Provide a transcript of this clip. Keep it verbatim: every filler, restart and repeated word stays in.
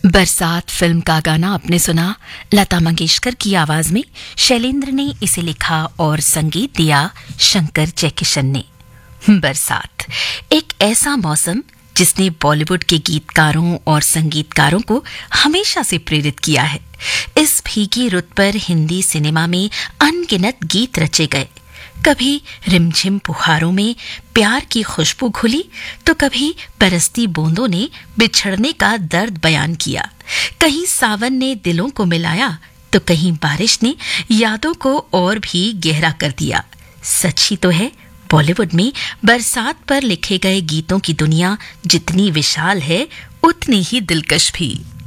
बरसात फिल्म का गाना आपने सुना। लता मंगेशकर की आवाज में शैलेंद्र ने इसे लिखा और संगीत दिया शंकर जयकिशन ने। बरसात एक ऐसा मौसम जिसने बॉलीवुड के गीतकारों और संगीतकारों को हमेशा से प्रेरित किया है। इस भीगी रुत पर हिंदी सिनेमा में अनगिनत गीत रचे गए। कभी रिमझिम फुहारों में प्यार की खुशबू घुली तो कभी बरसती बूंदों ने बिछड़ने का दर्द बयान किया। कहीं सावन ने दिलों को मिलाया तो कहीं बारिश ने यादों को और भी गहरा कर दिया। सच ही तो है, बॉलीवुड में बरसात पर लिखे गए गीतों की दुनिया जितनी विशाल है उतनी ही दिलकश भी।